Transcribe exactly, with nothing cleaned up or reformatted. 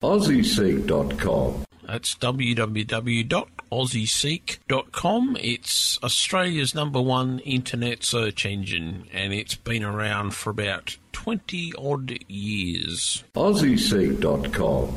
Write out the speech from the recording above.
aussie seek dot com. That's w w w dot aussie seek dot com. It's Australia's number one internet search engine, and it's been around for about twenty odd years. aussie seek dot com.